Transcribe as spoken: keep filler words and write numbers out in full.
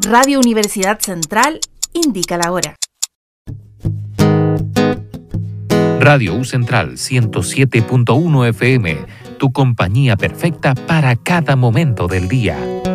Radio Universidad Central indica la hora. Radio U Central ciento siete punto uno F M, tu compañía perfecta para cada momento del día.